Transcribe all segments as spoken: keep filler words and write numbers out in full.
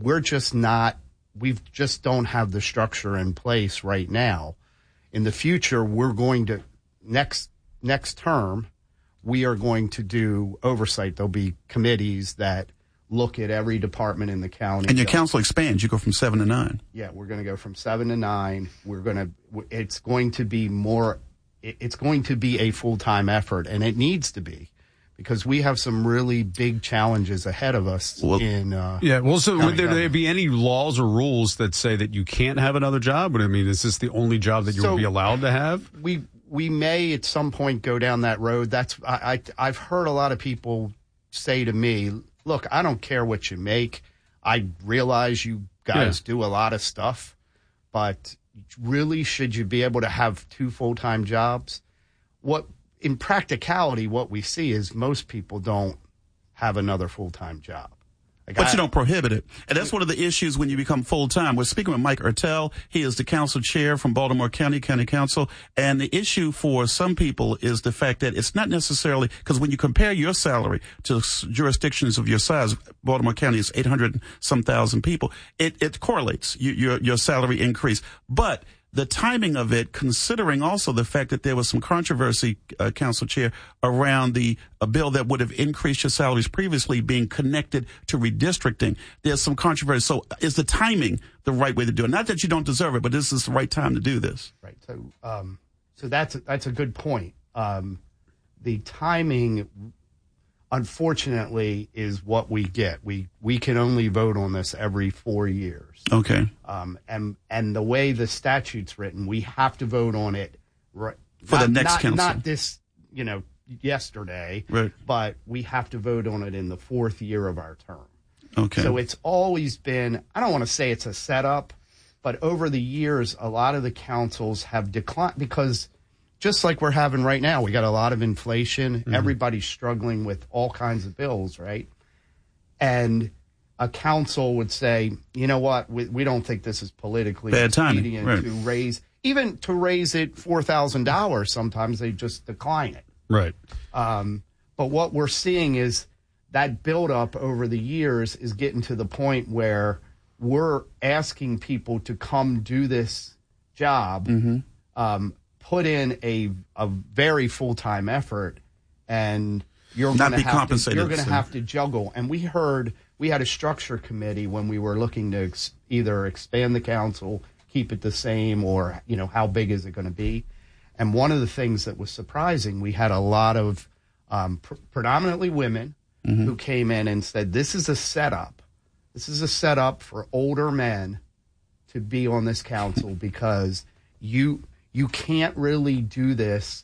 we're just not, we just don't have the structure in place right now. In the future, we're going to, next next term, we are going to do oversight. There'll be committees that look at every department in the county. And your council expands. You go from seven to nine. Yeah, we're going to go from seven to nine. We're going to, it's going to be more, it's going to be a full-time effort, and it needs to be, because we have some really big challenges ahead of us. Well, in uh, yeah. Well, so would there, government. there be any laws or rules that say that you can't have another job? But I mean, is this the only job that you So, will be allowed to have? We we may at some point go down that road. That's I, I I've heard a lot of people say to me, "Look, I don't care what you make. I realize you guys Yeah. do a lot of stuff, but really, should you be able to have two full-time jobs?" What in practicality, what we see is most people don't have another full-time job. Like But I, you don't prohibit it. And that's one of the issues when you become full-time. We're speaking with Mike Ertel. He is the council chair from Baltimore County, County Council. And the issue for some people is the fact that it's not necessarily, because when you compare your salary to s- jurisdictions of your size, Baltimore County is eight hundred some thousand people, it, it correlates, you, your, your salary increase. But the timing of it, considering also the fact that there was some controversy, uh, Council Chair, around the a bill that would have increased your salaries previously being connected to redistricting. There's some controversy. So is the timing the right way to do it? Not that you don't deserve it, but this is the right time to do this. Right. So, um, so that's that's a good point. Um, the timing, unfortunately, is what we get. We we can only vote on this every four years. Okay. Um, and and the way the statute's written, we have to vote on it right, For not, the next not, council. Not this, you know, yesterday. Right. But we have to vote on it in the fourth year of our term. Okay. So it's always been, I don't want to say it's a setup, but over the years, a lot of the councils have declined because just like we're having right now, we got a lot of inflation. Mm-hmm. Everybody's struggling with all kinds of bills, right? And a council would say, you know what, we, we don't think this is politically Bad timing, expedient right. to raise, even to raise it four thousand dollars, sometimes they just decline it. Right. Um, but what we're seeing is that buildup over the years is getting to the point where we're asking people to come do this job, Mm-hmm. um, put in a a very full-time effort, and you're Not going be to have to, compensated, you're going to so- have to juggle. And we heard we had a structure committee when we were looking to ex- either expand the council, keep it the same, or you know how big is it going to be. And one of the things that was surprising, we had a lot of um, pr- predominantly women Mm-hmm. who came in and said, this is a setup. This is a setup for older men to be on this council because you you can't really do this.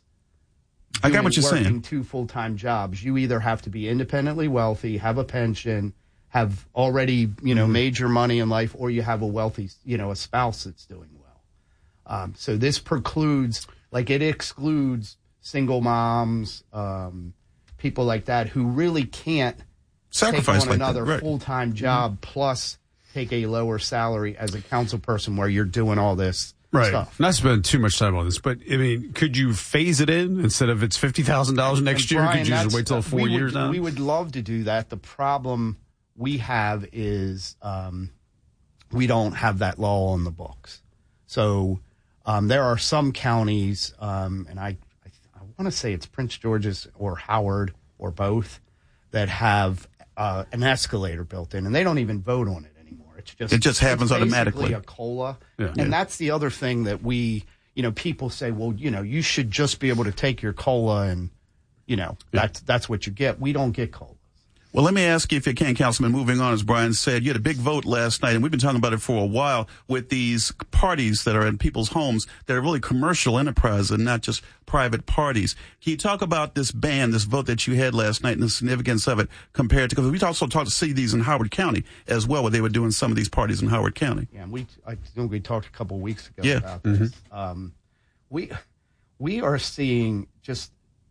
I got what you're working saying. Two full-time jobs. You either have to be independently wealthy, have a pension, have already, you know, Mm-hmm. made your money in life, or you have a wealthy, you know, a spouse that's doing well. Um, so this precludes, like it excludes single moms, um, people like that who really can't Sacrifice take on like that, another right. full-time job mm-hmm. plus take a lower salary as a council person where you're doing all this Right. stuff. Not to spend too much time on this, but I mean, could you phase it in instead of it's fifty thousand dollars next And year? Brian, Could you just that's- wait till four we years would, now? We would love to do that. The problem we have is um, we don't have that law on the books. So um, there are some counties, um, and I, I, I want to say it's Prince George's or Howard or both, that have uh, an escalator built in, and they don't even vote on it anymore. It's just It just happens it's automatically. basically a COLA, Yeah. and Yeah. that's the other thing that we, you know, people say, well, you know, you should just be able to take your COLA and, you know, Yeah. that's that's what you get. We don't get COLA. Well, let me ask you if you can, Councilman, moving on, as Brian said, you had a big vote last night, and we've been talking about it for a while with these parties that are in people's homes that are really commercial enterprise and not just private parties. Can you talk about this ban, this vote that you had last night and the significance of it compared to, because we also talked to see these in Howard County as well, where they were doing some of these parties in Howard County. Yeah, and we I think we talked a couple of weeks ago Yeah. about this. Um, we we are seeing just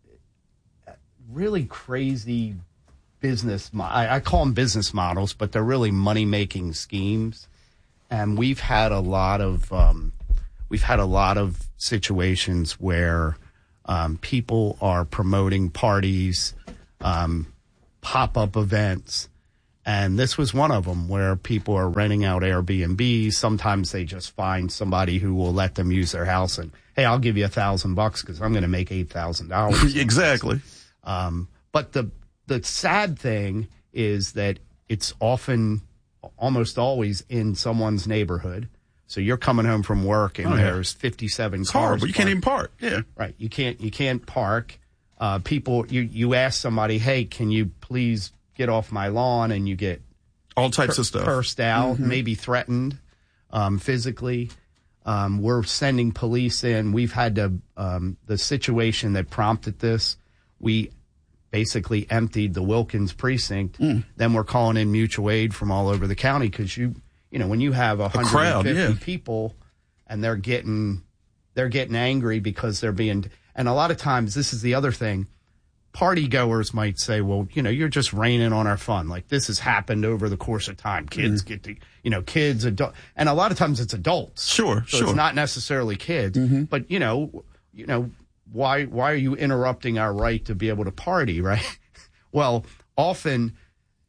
really crazy business. Mo- I, I call them business models, but they're really money making schemes. And we've had a lot of um, we've had a lot of situations where um, people are promoting parties, um, pop up events, And this was one of them where people are renting out Airbnbs. Sometimes they just find somebody who will let them use their house and, hey, I'll give you a thousand bucks because I'm going to make eight thousand dollars. Exactly. Um, but the the sad thing is that it's often, almost always in someone's neighborhood. So you're coming home from work and oh, yeah. there's fifty-seven it's cars. Horrible. You can't even park. Yeah. Right. You can't. You can't park. Uh, people. You you ask somebody, hey, can you please get off my lawn, and you get all types cur- of stuff cursed out, mm-hmm. maybe threatened um, physically. Um, we're sending police in. We've had to um, the situation that prompted this. We basically emptied the Wilkins precinct. Mm. Then we're calling in mutual aid from all over the county because you you know when you have one hundred fifty yeah. people and they're getting they're getting angry because they're being and a lot of times this is the other thing. Party goers might say, well, you know, you're just raining on our fun. Like this has happened over the course of time. Kids mm. get to, you know, kids, adult, and a lot of times it's adults. Sure, so sure. It's not necessarily kids, mm-hmm. but you know, you know, why, why are you interrupting our right to be able to party, right? Well, often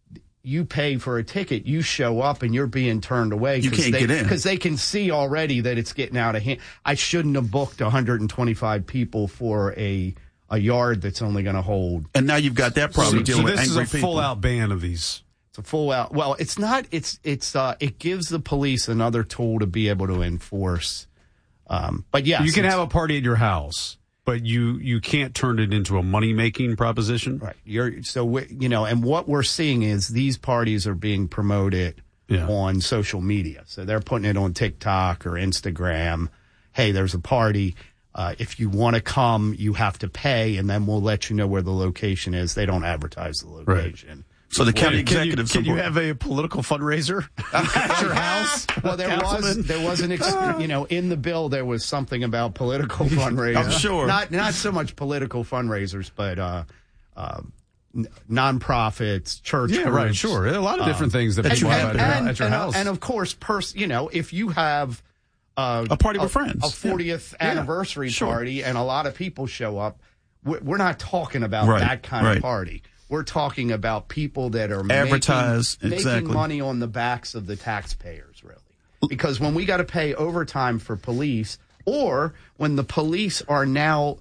you pay for a ticket, you show up and you're being turned away. You can't they, get in. Because they can see already that it's getting out of hand. I shouldn't have booked one hundred twenty-five people for a a yard that's only going to hold. And now you've got that problem so, dealing so with this angry is a people. full out ban of these. It's a full out. Well, it's not. It's it's. Uh, it gives the police another tool to be able to enforce. Um, but yes, you can have a party at your house, but you you can't turn it into a money making proposition. Right. You're so we, you know, and what we're seeing is these parties are being promoted yeah. on social media. So they're putting it on TikTok or Instagram. Hey, there's a party. Uh, if you want to come, you have to pay, and then we'll let you know where the location is. They don't advertise the location. Right. So the county Wait, executive can you, can you have a political fundraiser at your house? Well, there was there was an ex- you know in the bill there was something about political fundraisers. I'm sure not not so much political fundraisers, but uh, uh, n- nonprofits, church. Yeah, groups, right. Sure, a lot of different um, things that people have and, at, and, at your and, house, and of course, pers- you know, if you have. Uh, a party a, with friends. A fortieth yeah. anniversary yeah. party, sure. and a lot of people show up. We're, we're not talking about right. that kind right. of party. We're talking about people that are Advertise, making, exactly. making money on the backs of the taxpayers, really. Because when we got to pay overtime for police, or when the police are now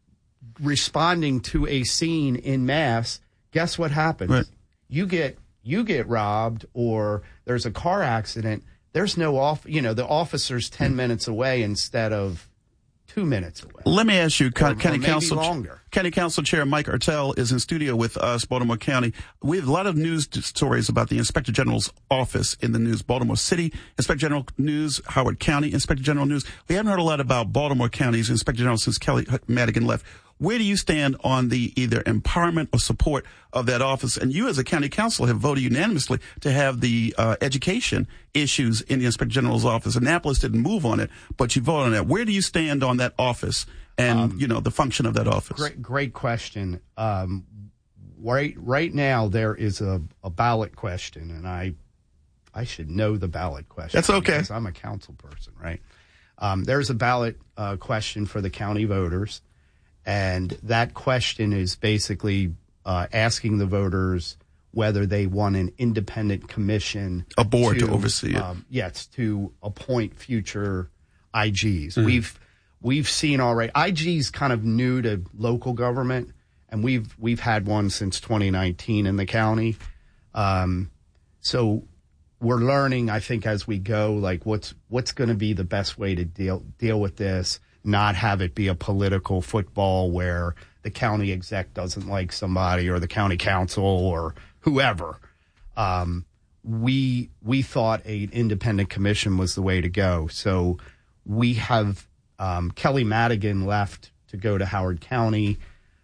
responding to a scene in mass, guess what happens? Right. You get you get robbed, or there's a car accident. There's no off, you know, the officer's ten minutes away instead of two minutes away. Let me ask you, or, County or Council, longer. County Council Chair Mike Ertel is in studio with us, Baltimore County. We have a lot of news stories about the Inspector General's office in the news. Baltimore City, Inspector General news, Howard County, Inspector General news. We haven't heard a lot about Baltimore County's Inspector General since Kelly Madigan left. Where do you stand on the either empowerment or support of that office? And you as a county council have voted unanimously to have the uh, education issues in the Inspector General's office. Annapolis didn't move on it, but you voted on that. Where do you stand on that office and, um, you know, the function of that office? Great, great question. Um, right, right now there is a, a ballot question, and I, I should know the ballot question. That's okay. Because I'm a council person, right? Um, there's a ballot uh, question for the county voters. And that question is basically uh, asking the voters whether they want an independent commission. A board to, to oversee it. Um, yes, to appoint future I Gs. Mm-hmm. We've we've seen already. I G's kind of new to local government, and we've we've had one since twenty nineteen in the county. Um, so we're learning, I think, as we go, like what's what's going to be the best way to deal deal with this. Not have it be a political football where the county exec doesn't like somebody or the county council or whoever. Um, we we thought an independent commission was the way to go. So we have um, Kelly Madigan left to go to Howard County.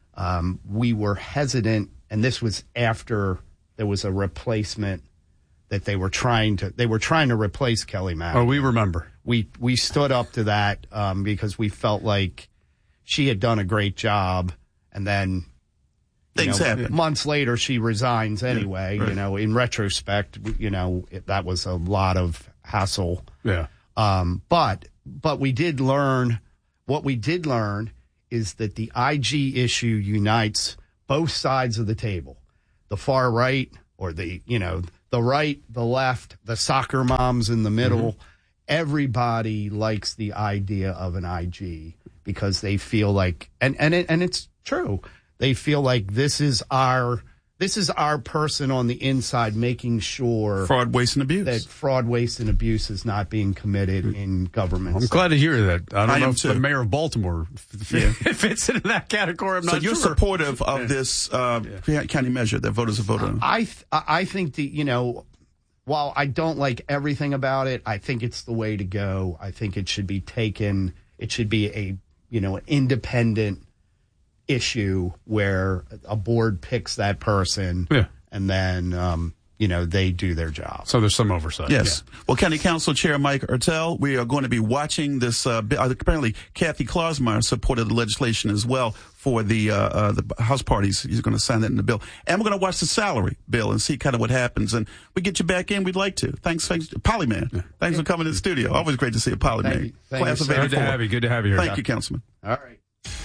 Um, we were hesitant, and this was after there was a replacement that they were trying to they were trying to replace Kelly Madigan. Oh, we remember. We we stood up to that um, because we felt like she had done a great job, and then things know, happen. Months later, she resigns anyway. Yeah, right. You know, in retrospect, you know it, that was a lot of hassle. Yeah. Um, but but we did learn. What we did learn is that the I G issue unites both sides of the table, the far right or the you know the right, the left, the soccer moms in the middle, mm-hmm. everybody likes the idea of an I G because they feel like, and and it, and it's true, they feel like this is our this is our person on the inside making sure fraud, waste, and abuse. That fraud, waste, and abuse is not being committed in government. I'm glad to hear that. I don't I know if too. the mayor of Baltimore yeah. fits into that category. I'm so not you're sure. supportive of yeah. this uh, yeah. county measure that voters have voted on? I th- I think the you know, while I don't like everything about it, I think it's the way to go. I think it should be taken. It should be a you know an independent issue where a board picks that person yeah. and then um, you know they do their job. So there's some oversight. Yes. Yeah. Well, County Council Chair Mike Ertel, we are going to be watching this. Uh, apparently, Kathy Klausmeyer supported the legislation as well for the uh, uh, the house parties. He's going to sign that in the bill, and we're going to watch the salary bill and see kind of what happens. And we get you back in. We'd like to. Thanks, thanks, Polyman. Yeah. Thanks for coming to the studio. Always great to see a Polyman. Class of eighty-four. Good to have you. Good to have you here. Thank Doc. you, Councilman. All right.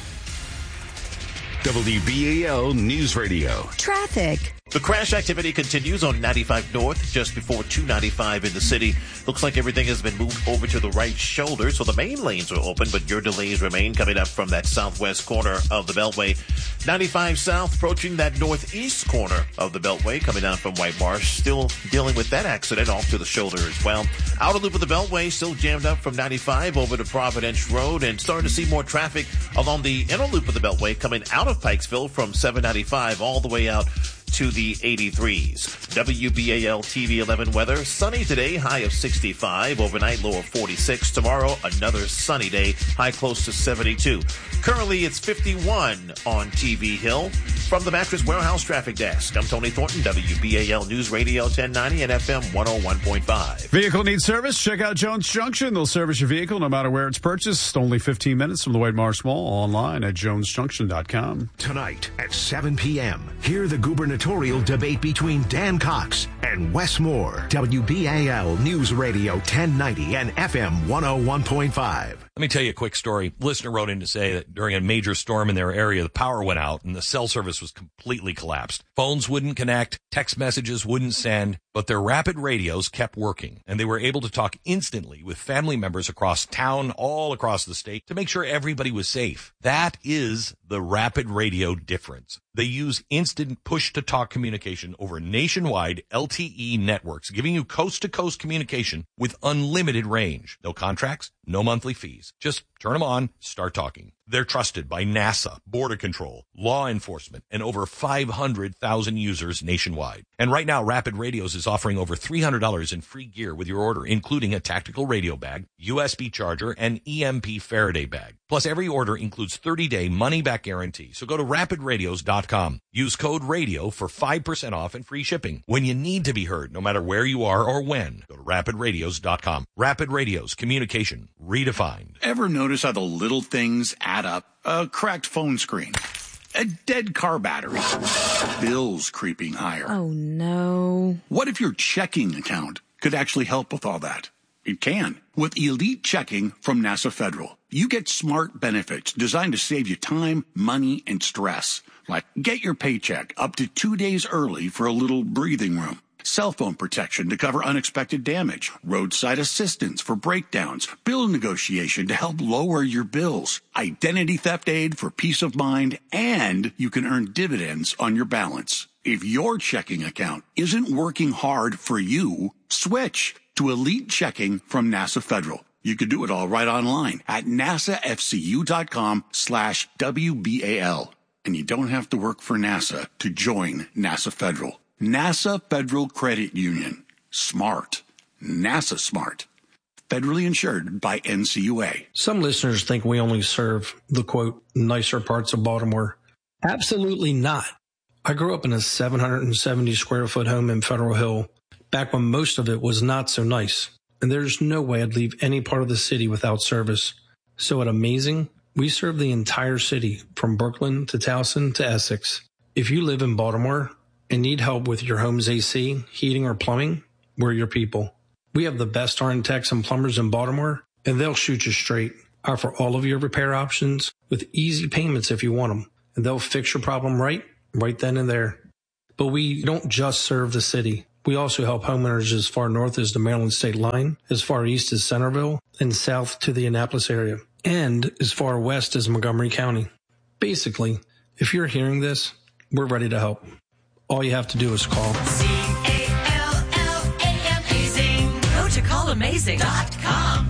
W B A L News Radio. Traffic. The crash activity continues on ninety-five North, just before two ninety-five in the city. Looks like everything has been moved over to the right shoulder, so the main lanes are open, but your delays remain coming up from that southwest corner of the Beltway. ninety-five South approaching that northeast corner of the Beltway, coming down from White Marsh. Still dealing with that accident off to the shoulder as well. Outer loop of the Beltway still jammed up from ninety-five over to Providence Road, and starting to see more traffic along the inner loop of the Beltway coming out of Pikesville from seven ninety-five all the way out to the eighty-threes. W B A L T V eleven weather. Sunny today, high of sixty-five. Overnight, low of forty-six. Tomorrow, another sunny day, high close to seventy-two. Currently, it's fifty-one on T V Hill. From the Mattress Warehouse Traffic Desk, I'm Tony Thornton, W B A L News Radio ten ninety and F M one oh one point five. Vehicle needs service? Check out Jones Junction. They'll service your vehicle no matter where it's purchased. Only fifteen minutes from the White Marsh Mall. Online at jones junction dot com. Tonight at seven p.m., hear the gubernatorial debate between Dan Cox and Wes Moore. W B A L News Radio ten ninety and F M one oh one point five. Let me tell you a quick story. Listener wrote in to say that during a major storm in their area, the power went out and the cell service was completely collapsed. Phones wouldn't connect, text messages wouldn't send, but their rapid radios kept working, and they were able to talk instantly with family members across town, all across the state, to make sure everybody was safe. That is the rapid radio difference. They use instant push-to-talk communication over nationwide L T E networks, giving you coast-to-coast communication with unlimited range. No contracts, no monthly fees. Just turn them on, start talking. They're trusted by NASA, Border Control, law enforcement, and over five hundred thousand users nationwide. And right now, Rapid Radios is offering over three hundred dollars in free gear with your order, including a tactical radio bag, U S B charger, and E M P Faraday bag. Plus, every order includes thirty-day money-back guarantee. So go to rapid radios dot com. Use code RADIO for five percent off and free shipping. When you need to be heard, no matter where you are or when, go to rapid radios dot com. Rapid Radios, communication redefined. Ever notice how the little things add up? A cracked phone screen, a dead car battery, bills creeping higher. Oh, no. What if your checking account could actually help with all that? It can. With Elite Checking from NASA Federal, you get smart benefits designed to save you time, money, and stress. Like get your paycheck up to two days early for a little breathing room. Cell phone protection to cover unexpected damage, roadside assistance for breakdowns, bill negotiation to help lower your bills, identity theft aid for peace of mind, and you can earn dividends on your balance. If your checking account isn't working hard for you, switch to Elite Checking from NASA Federal. You can do it all right online at nasafcu.com slash WBAL. And you don't have to work for NASA to join NASA Federal. NASA Federal Credit Union. Smart. NASA smart. Federally insured by N C U A. Some listeners think we only serve the, quote, nicer parts of Baltimore. Absolutely not. I grew up in a seven hundred seventy square foot home in Federal Hill, back when most of it was not so nice. And there's no way I'd leave any part of the city without service. So at Amazing, we serve the entire city, from Brooklyn to Towson to Essex. If you live in Baltimore and need help with your home's A C, heating, or plumbing, we're your people. We have the best R N techs and plumbers in Baltimore, and they'll shoot you straight. Offer all of your repair options with easy payments if you want them, and they'll fix your problem right, right then and there. But we don't just serve the city. We also help homeowners as far north as the Maryland state line, as far east as Centerville, and south to the Annapolis area, and as far west as Montgomery County. Basically, if you're hearing this, we're ready to help. All you have to do is call. C A L L A M Amazing. Go to call amazing dot com.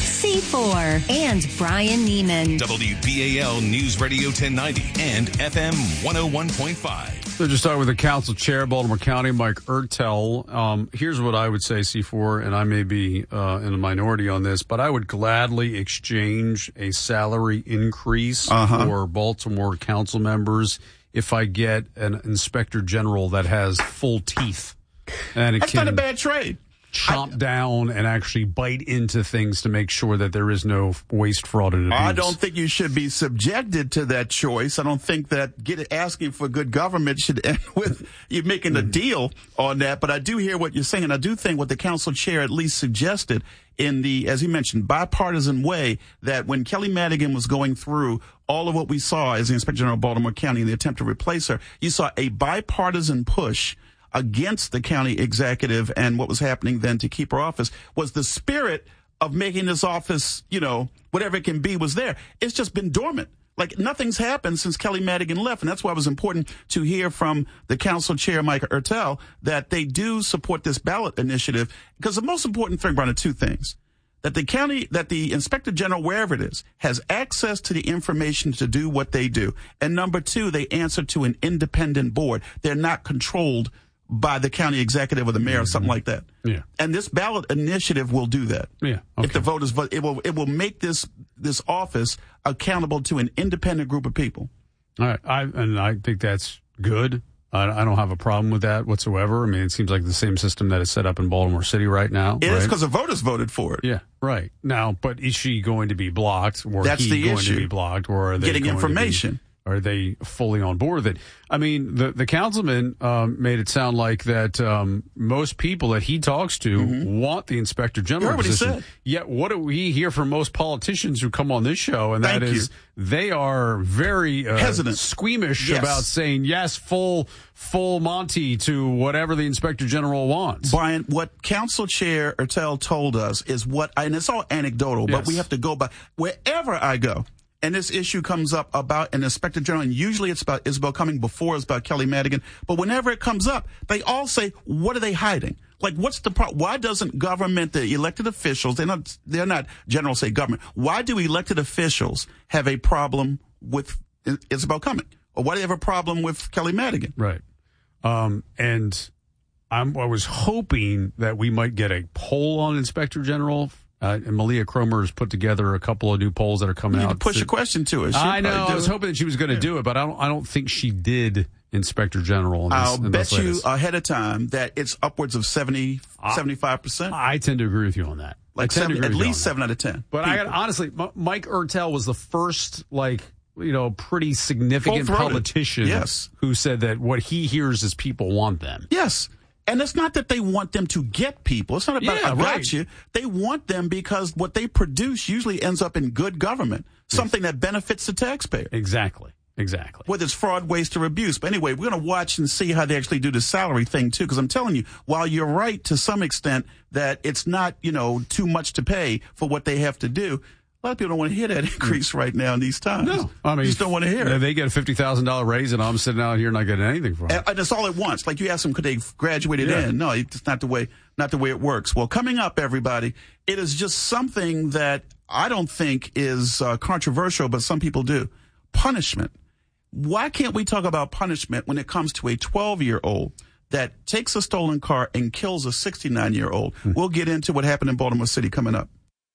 C four and Brian Neiman. W B A L News Radio ten ninety and F M one oh one point five. So just talking with the council chair, Baltimore County, Mike Ertel. Um, here's what I would say, C four, and I may be uh, in a minority on this, but I would gladly exchange a salary increase uh-huh. for Baltimore council members if I get an inspector general that has full teeth. And it That's can not a bad trade. chomp I, down and actually bite into things to make sure that there is no waste, fraud, and abuse. I don't think you should be subjected to that choice. I don't think that get, asking for good government should end with you making a deal on that. But I do hear what you're saying, and I do think what the council chair at least suggested in the, as he mentioned, bipartisan way, that when Kelly Madigan was going through all of what we saw as the Inspector General of Baltimore County in the attempt to replace her, you saw a bipartisan push against the county executive, and what was happening then to keep her office was the spirit of making this office, you know, whatever it can be was there. It's just been dormant. Like nothing's happened since Kelly Madigan left. And that's why it was important to hear from the council chair, Mike Ertel, that they do support this ballot initiative. Because the most important thing, Brian, are two things. That the county, that the inspector general, wherever it is, has access to the information to do what they do. And number two, they answer to an independent board. They're not controlled by the county executive or the mayor mm-hmm. or something like that. Yeah. And this ballot initiative will do that. Yeah. Okay. If the voters vote, it will, it will make this, this office accountable to an independent group of people. All right. I, and I think that's good. I, I don't have a problem with that whatsoever. I mean, it seems like the same system that is set up in Baltimore City right now. It right? is because the voters voted for it. Yeah. Right. Now, but is she going to be blocked or that's he the going issue. to be blocked or are they getting going information? To be, are they fully on board with it? I mean, the, the councilman um, made it sound like that um, most people that he talks to mm-hmm. want the inspector general position. Said. Yet what do we hear from most politicians who come on this show? And Thank that is you. They are very uh, hesitant, squeamish yes. about saying yes, full, full Monty to whatever the inspector general wants. Brian, what council chair Ertel told us is what, and it's all anecdotal, yes. but we have to go by wherever I go. And this issue comes up about an inspector general, and usually it's about Isabel Cumming, before it's about Kelly Madigan. But whenever it comes up, they all say, what are they hiding? Like, what's the problem? Why doesn't government, the elected officials, they're not, they're not general say government. Why do elected officials have a problem with Isabel Cumming? Or why do they have a problem with Kelly Madigan? Right. Um, and I'm, I was hoping that we might get a poll on inspector general. Uh, and Malia Cromer has put together a couple of new polls that are coming you out. You push a question to her. I know. I was hoping that she was going to yeah. do it, but I don't. I don't think she did. Inspector General. In this, I'll in bet you latest. ahead of time that it's upwards of seventy, seventy-five percent. I tend to agree with you on that. Like seven, at least seven out of ten. But people. I got honestly, M- Mike Ertel was the first, like, you know, pretty significant politician yes. who said that what he hears is people want them. Yes. And it's not that they want them to get people. It's not about, yeah, I got right. you. They want them because what they produce usually ends up in good government, something yes. that benefits the taxpayer. Exactly. Exactly. Whether it's fraud, waste, or abuse. But anyway, we're going to watch and see how they actually do the salary thing, too, because I'm telling you, while you're right to some extent that it's not, you know, too much to pay for what they have to do, a lot of people don't want to hear that increase right now in these times. No. I mean, you just don't want to hear it. They get a fifty thousand dollars raise, and I'm sitting out here not getting anything for it. And, and it's all at once. Like you asked them, could they graduate yeah. in? No, it's not the way, not the way it works. Well, coming up, everybody, it is just something that I don't think is uh, controversial, but some people do. Punishment. Why can't we talk about punishment when it comes to a twelve-year-old that takes a stolen car and kills a sixty-nine-year-old? Hmm. We'll get into what happened in Baltimore City coming up.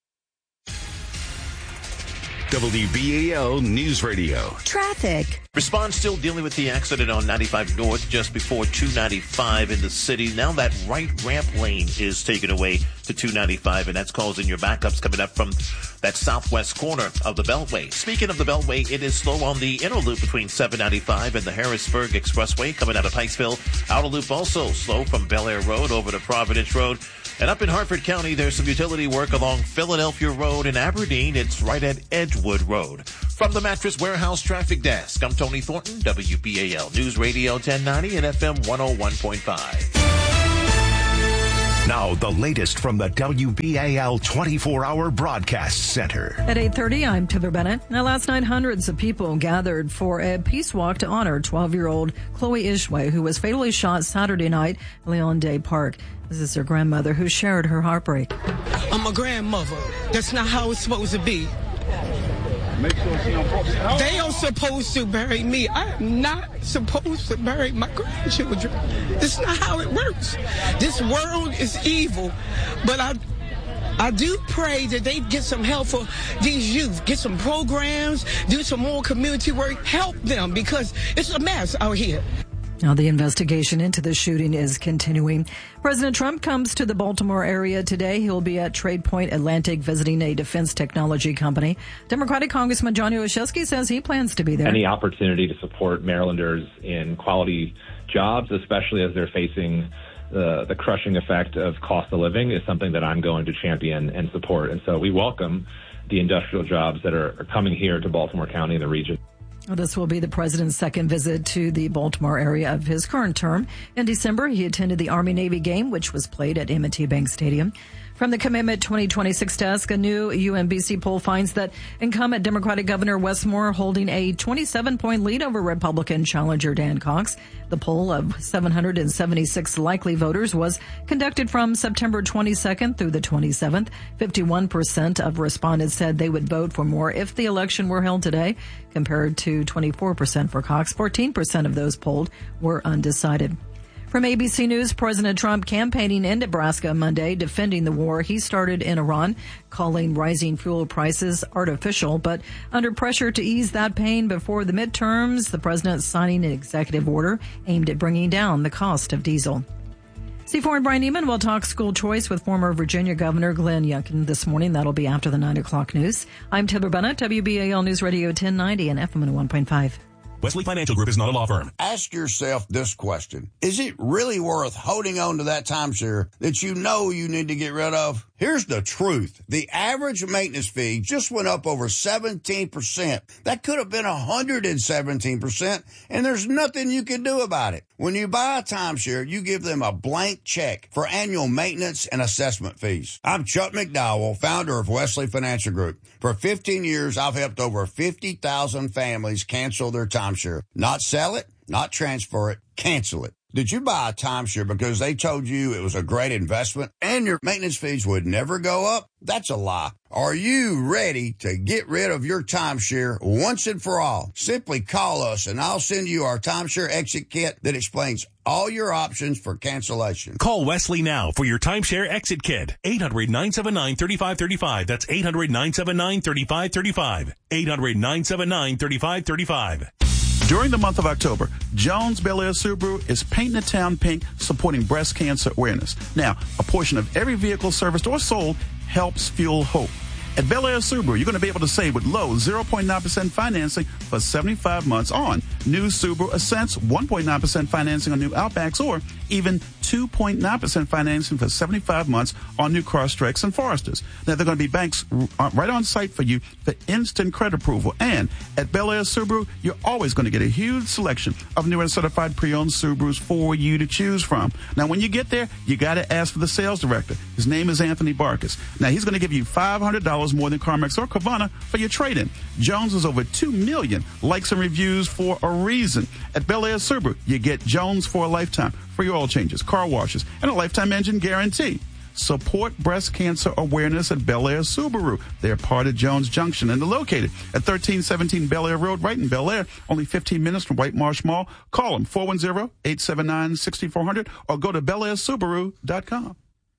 W B A L News Radio. Traffic. Respond still dealing with the accident on ninety-five North just before two ninety-five in the city. Now that right ramp lane is taken away to two ninety-five, and that's causing your backups coming up from that southwest corner of the Beltway. Speaking of the Beltway, it is slow on the inner loop between seven ninety-five and the Harrisburg Expressway coming out of Pikesville. Outer loop also slow from Bel Air Road over to Providence Road. And up in Hartford County, there's some utility work along Philadelphia Road in Aberdeen. It's right at Edgewood Road. From the Mattress Warehouse Traffic Desk, I'm Tony Thornton, W B A L News Radio ten ninety and F M one oh one point five. Now, the latest from the W B A L twenty-four hour Broadcast Center. At eight thirty, I'm Taylor Bennett. Now, last night, hundreds of people gathered for a peace walk to honor twelve-year-old Chloe Ishwe, who was fatally shot Saturday night at Leon Day Park. This is her grandmother who shared her heartbreak. I'm a grandmother. That's not how it's supposed to be. They are supposed to bury me. I am not supposed to bury my grandchildren. That's not how it works. This world is evil, but I I do pray that they get some help for these youth, get some programs, do some more community work, help them, because it's a mess out here. Now, the investigation into the shooting is continuing. President Trump comes to the Baltimore area today. He'll be at Trade Point Atlantic visiting a defense technology company. Democratic Congressman Johnny Olszewski says he plans to be there. Any opportunity to support Marylanders in quality jobs, especially as they're facing the, the crushing effect of cost of living, is something that I'm going to champion and support. And so we welcome the industrial jobs that are, are coming here to Baltimore County and the region. Well, this will be the president's second visit to the Baltimore area of his current term. In December, he attended the Army-Navy game, which was played at M and T Bank Stadium. From the Commitment twenty twenty-six desk, a new U M B C poll finds that incumbent Democratic Governor Wes Moore holding a twenty-seven point lead over Republican challenger Dan Cox. The poll of seven hundred seventy-six likely voters was conducted from September twenty-second through the twenty-seventh. fifty-one percent of respondents said they would vote for Moore if the election were held today, compared to twenty-four percent for Cox. fourteen percent of those polled were undecided. From A B C News, President Trump campaigning in Nebraska Monday, defending the war he started in Iran, calling rising fuel prices artificial. But under pressure to ease that pain before the midterms, the president signing an executive order aimed at bringing down the cost of diesel. C four and Brian Neiman will talk school choice with former Virginia Governor Glenn Youngkin this morning. That'll be after the nine o'clock news. I'm Taylor Bennett, W B A L News Radio ten ninety and F M one oh one point five. Wesley Financial Group is not a law firm. Ask yourself this question. Is it really worth holding on to that timeshare that you know you need to get rid of? Here's the truth. The average maintenance fee just went up over seventeen percent. That could have been one hundred seventeen percent, and there's nothing you can do about it. When you buy a timeshare, you give them a blank check for annual maintenance and assessment fees. I'm Chuck McDowell, founder of Wesley Financial Group. For fifteen years, I've helped over fifty thousand families cancel their timeshare. Not sell it, not transfer it, cancel it. Did you buy a timeshare because they told you it was a great investment and your maintenance fees would never go up? That's a lie. Are you ready to get rid of your timeshare once and for all? Simply call us and I'll send you our timeshare exit kit that explains all your options for cancellation. Call Wesley now for your timeshare exit kit. eight hundred nine seven nine three five three five. That's eight hundred nine seven nine three five three five. eight hundred nine seven nine three five three five. During the month of October, Jones Bel Air Subaru is painting the town pink, supporting breast cancer awareness. Now, a portion of every vehicle serviced or sold helps fuel hope. At Bel Air Subaru, you're going to be able to save with low zero point nine percent financing for seventy-five months on new Subaru Ascents, one point nine percent financing on new Outbacks, or even two point nine percent financing for seventy-five months on new Crosstreks and Foresters. Now, they're going to be banks right on site for you for instant credit approval. And at Bel Air Subaru, you're always going to get a huge selection of new and certified pre-owned Subarus for you to choose from. Now, when you get there, you got to ask for the sales director. His name is Anthony Barkus. Now, he's going to give you five hundred dollars more than CarMax or Carvana for your trade-in. Jones has over two million likes and reviews for a reason. At Bel Air Subaru, you get Jones for a lifetime, free oil changes, car washes, and a lifetime engine guarantee. Support breast cancer awareness at Bel Air Subaru. They're part of Jones Junction and they're located at thirteen seventeen Bel Air Road, right in Bel Air, only fifteen minutes from White Marsh Mall. Call them four one zero, eight seven nine, six four zero zero or go to bel air subaru dot com.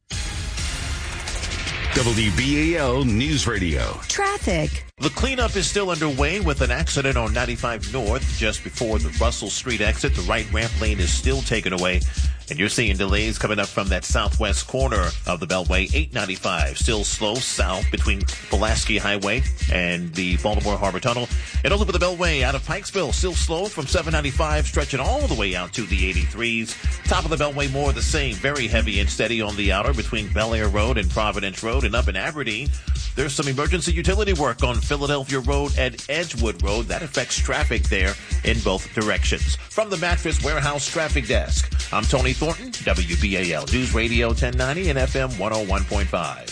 W B A L News Radio. Traffic. The cleanup is still underway with an accident on ninety-five North just before the Russell Street exit. The right ramp lane is still taken away. And you're seeing delays coming up from that southwest corner of the Beltway. eight ninety-five still slow south between Pulaski Highway and the Baltimore Harbor Tunnel. And over the Beltway out of Pikesville, still slow from seven ninety-five, stretching all the way out to the eighty-threes. Top of the Beltway, more of the same. Very heavy and steady on the outer between Bel Air Road and Providence Road. And up in Aberdeen, There's some emergency utility work on Philadelphia Road and Edgewood Road. That affects traffic there in both directions. From the Mattress Warehouse Traffic Desk, I'm Tony Thornton, W B A L News Radio ten ninety and F M one oh one point five.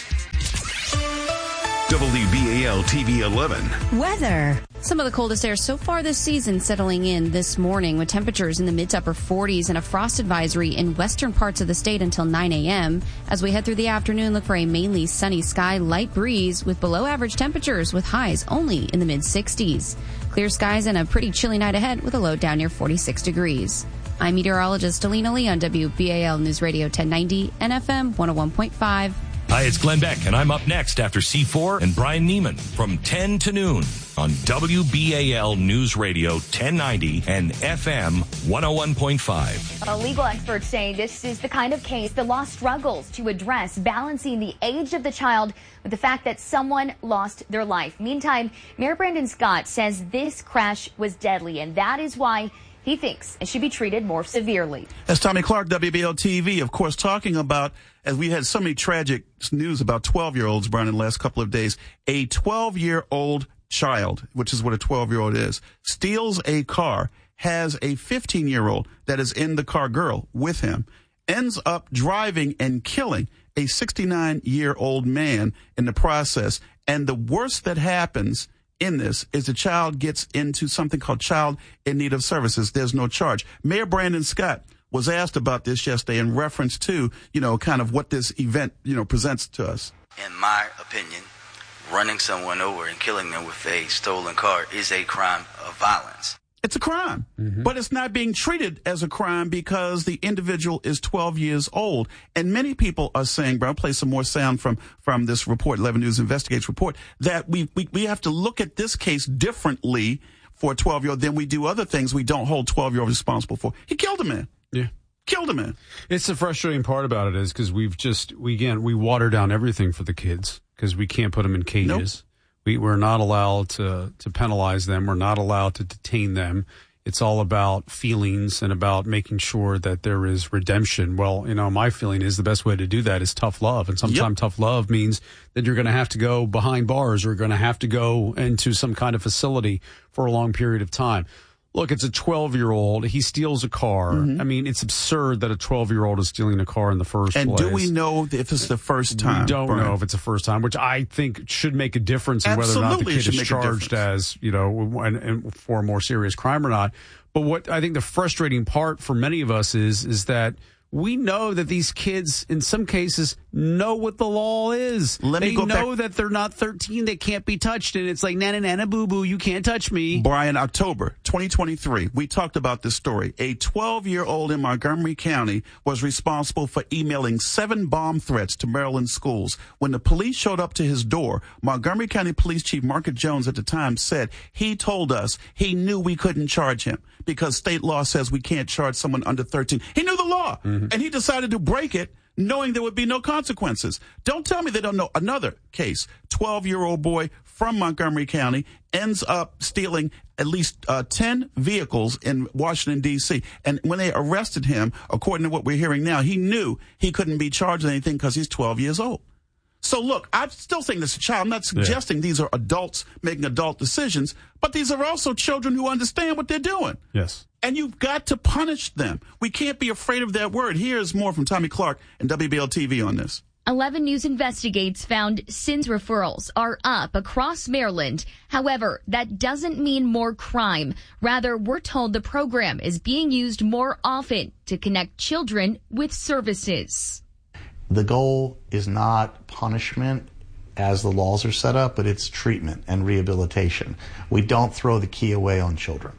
W B A L T V eleven. Weather. Some of the coldest air so far this season settling in this morning with temperatures in the mid to upper forties and a frost advisory in western parts of the state until nine a.m. As we head through the afternoon, look for a mainly sunny sky, light breeze with below average temperatures with highs only in the mid sixties. Clear skies and a pretty chilly night ahead with a low down near forty-six degrees. I'm meteorologist Alina Lee on W B A L News Radio ten ninety and F M one oh one point five. Hi, it's Glenn Beck, and I'm up next after C four and Brian Neiman from ten to noon on W B A L News Radio ten ninety and F M one oh one point five. Well, legal experts say this is the kind of case the law struggles to address, balancing the age of the child with the fact that someone lost their life. Meantime, Mayor Brandon Scott says this crash was deadly, and that is why he thinks it should be treated more severely. That's Tommy Clark, W B L T V, of course, talking about, as we had so many tragic news about twelve-year-olds, Brian, in the last couple of days, a twelve-year-old child, which is what a twelve-year-old is, steals a car, has a fifteen-year-old that is in the car, girl, with him, ends up driving and killing a sixty-nine-year-old man in the process. And the worst that happens in this is the child gets into something called child in need of services. There's no charge. Mayor Brandon Scott was asked about this yesterday in reference to, you know, kind of what this event, you know, presents to us. In my opinion, running someone over and killing them with a stolen car is a crime of violence. It's a crime, mm-hmm. but it's not being treated as a crime because the individual is twelve years old. And many people are saying, but I'll play some more sound from, from this report, eleven News Investigates report, that we, we, we have to look at this case differently for a twelve-year-old than we do other things we don't hold twelve-year-olds responsible for. He killed a man. Yeah. Killed a man. It's the frustrating part about it is because we've just, we again, we water down everything for the kids because we can't put them in cages. Nope. We, we're not allowed to, to penalize them. We're not allowed to detain them. It's all about feelings and about making sure that there is redemption. Well, you know, my feeling is the best way to do that is tough love. And sometimes yep. tough love means that you're going to have to go behind bars or going to have to go into some kind of facility for a long period of time. Look, it's a twelve-year-old. He steals a car. Mm-hmm. I mean, it's absurd that a twelve-year-old is stealing a car in the first and place. And do we know if it's the first time? We don't Brian. know if it's the first time, which I think should make a difference in Absolutely, whether or not the kid is charged a as, you know, and, and for a more serious crime or not. But what I think the frustrating part for many of us is, is that we know that these kids, in some cases, know what the law is. Let they me go know back. that they're not thirteen. They can't be touched. And it's like, nana, nana, boo, boo, you can't touch me. Brian, October twenty twenty-three, we talked about this story. A twelve-year-old in Montgomery County was responsible for emailing seven bomb threats to Maryland schools. When the police showed up to his door, Montgomery County Police Chief Market Jones at the time said he told us he knew we couldn't charge him because state law says we can't charge someone under thirteen. He knew the law, mm-hmm. and he decided to break it, knowing there would be no consequences. Don't tell me they don't know. Another case, twelve-year-old boy from Montgomery County ends up stealing at least uh, ten vehicles in Washington, D C And when they arrested him, according to what we're hearing now, he knew he couldn't be charged with anything because he's twelve years old. So, look, I still think this is a child. I'm not suggesting yeah. these are adults making adult decisions, but these are also children who understand what they're doing. Yes. And you've got to punish them. We can't be afraid of that word. Here's more from Tommy Clark and W B L T V on this. eleven News Investigates found S I N S referrals are up across Maryland. However, that doesn't mean more crime. Rather, we're told the program is being used more often to connect children with services. The goal is not punishment as the laws are set up, but it's treatment and rehabilitation. We don't throw the key away on children.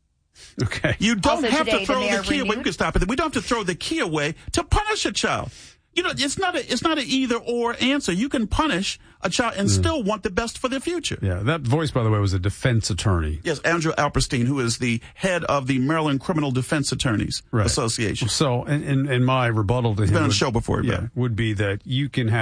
Okay. You don't Also have today, to throw the, the key away. We can stop it. We don't have to throw the key away to punish a child. You know, it's not a, it's not an either or answer. You can punish a child and mm. still want the best for their future. Yeah, that voice, by the way, was a defense attorney. Yes, Andrew Alperstein, who is the head of the Maryland Criminal Defense Attorneys right. Association. So, and, and, and my rebuttal to He's him been on would, the show before, yeah, would be that you can have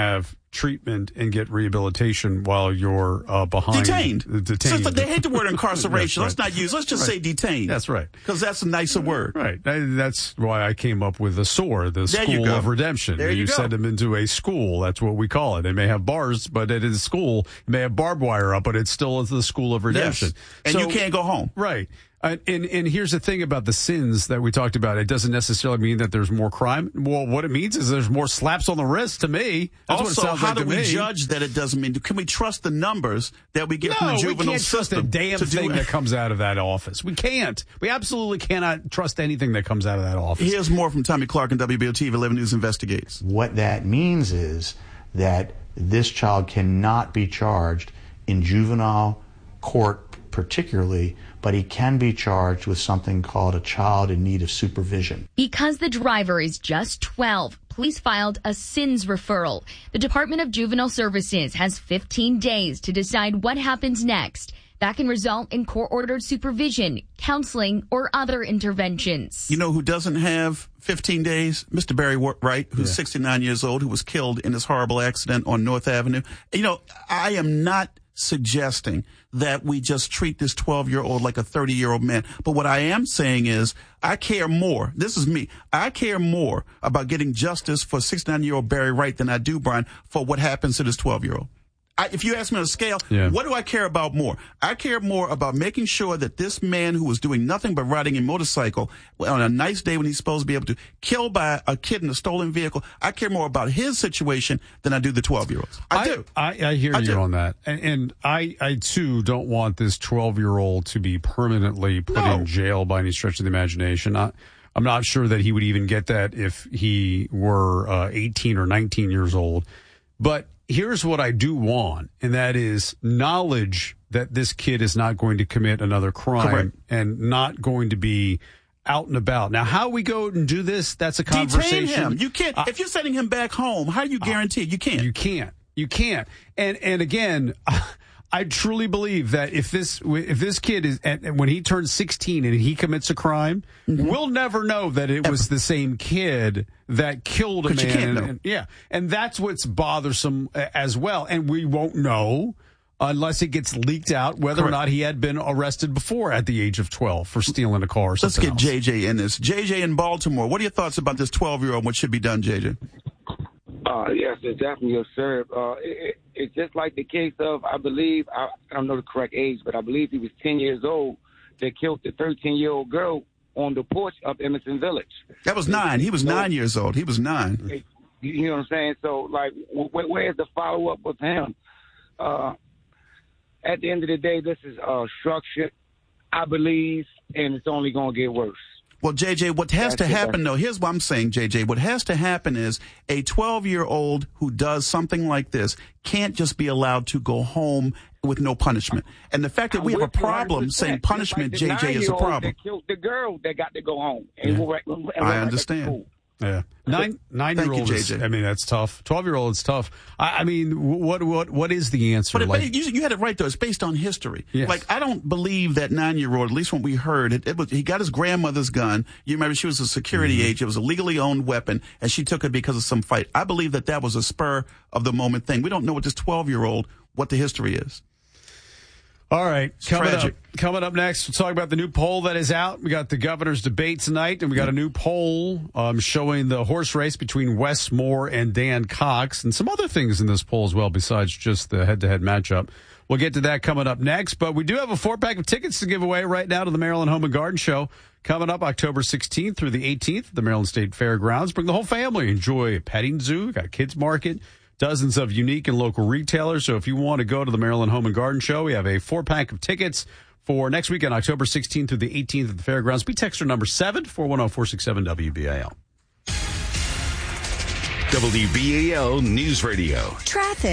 treatment and get rehabilitation while you're uh, behind. Detained. Detained. So they hate the word incarceration. That's right. Let's not use, let's just Right. say detained. That's right. Because that's a nicer word. Right. That's why I came up with the S O A R, the There you School go. of Redemption. There you go. send them into a school. That's what we call it. They may have bars, but it is school. It may have barbed wire up, but it's still the School of Redemption. Yes. And you can't go home. Right. Uh, and and here's the thing about the sins that we talked about. It doesn't necessarily mean that there's more crime. Well, what it means is there's more slaps on the wrist to me. That's also, what it sounds how like do to we me. judge that it doesn't mean? Can we trust the numbers that we get No, from the we juvenile can't trust system? a damn to do thing it? that comes out of that office. We can't. We absolutely cannot trust anything that comes out of that office. Here's more from Tommy Clark and W B O T V eleven News Investigates. What that means is that this child cannot be charged in juvenile court particularly, but he can be charged with something called a child in need of supervision. Because the driver is just twelve, police filed a SINS referral. The Department of Juvenile Services has fifteen days to decide what happens next. That can result in court-ordered supervision, counseling, or other interventions. You know who doesn't have fifteen days? Mister Barry Wright, who's Yeah. sixty-nine years old, who was killed in this horrible accident on North Avenue. You know, I am not suggesting that we just treat this twelve-year-old like a thirty-year-old man. But what I am saying is I care more. This is me. I care more about getting justice for sixty-nine-year-old Barry Wright than I do, Brian, for what happens to this twelve-year-old. I, if you ask me on a scale, Yeah. what do I care about more? I care more about making sure that this man who was doing nothing but riding a motorcycle on a nice day when he's supposed to be able to kill by a kid in a stolen vehicle, I care more about his situation than I do the twelve-year-olds. I, do. I, I hear I you do. on that. And, and I, I, too, don't want this twelve-year-old to be permanently put No. in jail by any stretch of the imagination. I, I'm not sure that he would even get that if he were uh, eighteen or nineteen years old. But here's what I do want, and that is knowledge that this kid is not going to commit another crime Correct. and not going to be out and about. Now, how we go and do this, that's a Detain conversation. him. You can't. Uh, if you're sending him back home, how do you guarantee? You can't. You can't. You can't. And and again, I truly believe that if this if this kid is at, when he turns sixteen and he commits a crime, Mm-hmm. we'll never know that it was the same kid that killed a 'Cause you man. can't and, know. and- yeah, and that's what's bothersome uh, as well. And we won't know unless it gets leaked out whether or Correct. not he had been arrested before at the age of twelve for stealing a car or Let's something get else. J J in this. J J in Baltimore. What are your thoughts about this twelve-year-old and what should be done, J J? Uh, yes, it's definitely absurd. Uh, it, it, it's just like the case of, I believe, I, I don't know the correct age, but I believe he was ten years old that killed the thirteen-year-old girl on the porch of Emerson Village. That was nine. He was nine years old. He was nine. You you know what I'm saying? So, like, wh- where's the follow-up with him? Uh, at the end of the day, this is uh, structured, I believe, and it's only going to get worse. Well, J J, what has That's to it. happen, though, here's what I'm saying, J J. What has to happen is a twelve-year-old who does something like this can't just be allowed to go home with no punishment. And the fact that we have a I'm with you problem one hundred percent. saying punishment, Just like the J J, is a nine-year-old problem. That killed the girl that got to go home. And Yeah. went- and went I back to understand. school. Yeah, nine nine Thank year you, old. Is, J J. I mean, that's tough. Twelve year old is tough. I, I mean, what what what is the answer? But it, Like, you, you had it right, though. It's based on history. Yes. Like, I don't believe that nine-year-old, at least when we heard, it, it was, he got his grandmother's gun. You remember she was a security Mm-hmm. agent. It was a legally owned weapon, and she took it because of some fight. I believe that that was a spur-of-the-moment thing. We don't know what this twelve-year-old, what the history is. All right, coming tragic. up, coming up next, we'll talk about the new poll that is out. We got the governor's debate tonight, and we got a new poll um, showing the horse race between Wes Moore and Dan Cox, and some other things in this poll as well, besides just the head-to-head matchup. We'll get to that coming up next, but we do have a four-pack of tickets to give away right now to the Maryland Home and Garden Show coming up October sixteenth through the eighteenth at the Maryland State Fairgrounds. Bring the whole family. Enjoy a petting zoo, got a kids market, dozens of unique and local retailers. So if you want to go to the Maryland Home and Garden Show, we have a four-pack of tickets for next weekend, October sixteenth through the eighteenth at the Fairgrounds. Be texter number seven, four one zero, four six seven, W B A L. W B A L News Radio. Traffic.